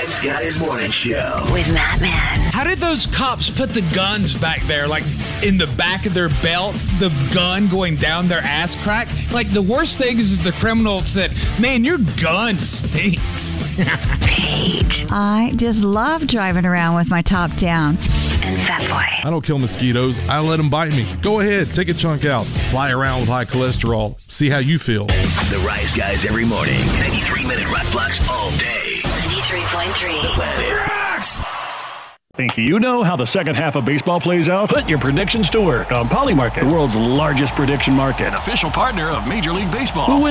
Wise Guys Morning Show with Matt Man. How did those cops put the guns back there, like in the back of their belt, the gun going down their ass crack? Like, the worst thing is if the criminal said, man, your gun stinks. Paige. I just love driving around with my top down. And Fatboy. I don't kill mosquitoes. I let them bite me. Go ahead, take a chunk out. Fly around with high cholesterol. See how you feel. The Rise Guys every morning. 93-minute rock blocks all day. 93.3. The Planet Rocks. Think you know how the second half of baseball plays out? Put your predictions to work on Polymarket, the world's largest prediction market. Official partner of Major League Baseball. Who